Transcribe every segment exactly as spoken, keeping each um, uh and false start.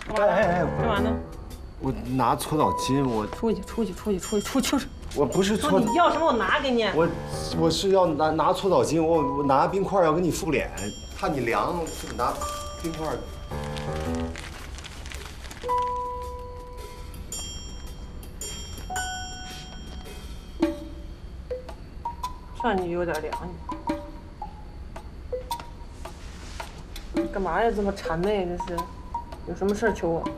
哎哎哎， 干嘛呢？ 我拿搓澡巾，我出去出去出去出去出去出去！ 我不是搓， 你要什么我拿给你。 我我是要拿拿搓澡巾，我我拿冰块要给你敷脸，怕你凉，拿冰块。 上你有点凉，你干嘛呀？这么谄媚，这是有什么事求我？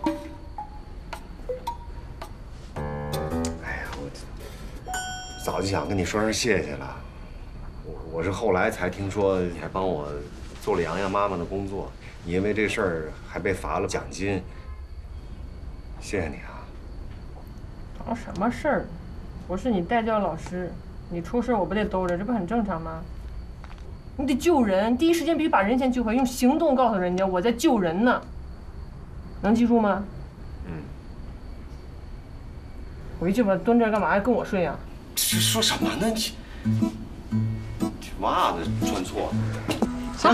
哎呀，我早就想跟你说声谢谢了。我我是后来才听说你还帮我做了洋洋妈妈的工作，你因为这事儿还被罚了奖金。谢谢你啊！ 搞什么事儿？我是你带教老师。你出事我不得兜着，这不很正常吗？你得救人，第一时间必须把人先救回来，用行动告诉人家我在救人呢。能记住吗？ 嗯。 回去吧，蹲这儿干嘛呀？跟我睡呀？ 这说什么呢？你这袜子穿错了。 行。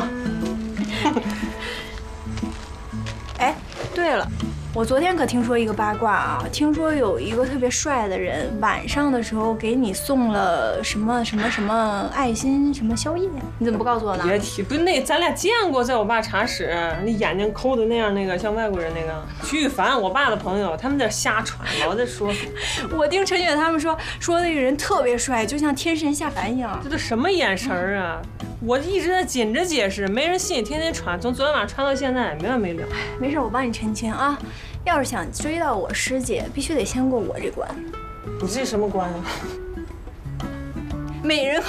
哎，对了。我昨天可听说一个八卦啊，听说有一个特别帅的人，晚上的时候给你送了什么什么什么爱心什么宵夜，你怎么不告诉我呢？ 别提，不是那咱俩见过，在我爸茶室，那眼睛抠的那样，那个像外国人那个徐羽凡，我爸的朋友，他们在瞎传，老在说。 我听陈雪他们说，说那个人特别帅，就像天神下凡一样。 这都什么眼神儿啊！我一直在紧着解释，没人信，天天传，从昨天晚上传到现在，没完没了。 没事，我帮你澄清啊。要是想追到我师姐，必须得先过我这关。 你这什么关啊？ 美人关。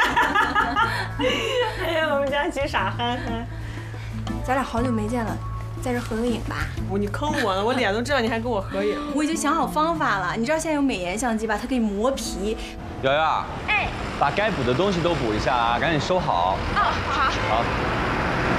哎呀，我们家齐傻憨憨。 咱俩好久没见了，在这合个影吧。 我你坑我呢，我脸都知道，你还跟我合影。 我已经想好方法了，你知道现在有美颜相机吧？它可以磨皮。 瑶瑶，哎，把该补的东西都补一下啊，赶紧收好。 哦，好。 好。